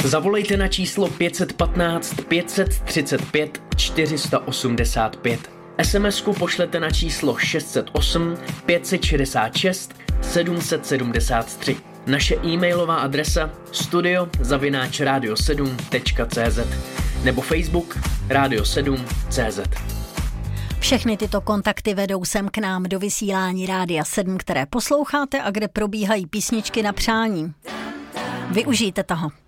Zavolejte na číslo 515 535 485. SMS-ku pošlete na číslo 608 566 773. Naše e-mailová adresa studio@radio7.cz nebo Facebook Radio7.cz. Všechny tyto kontakty vedou sem k nám do vysílání Rádia 7, které posloucháte a kde probíhají písničky na přání. Využijte toho.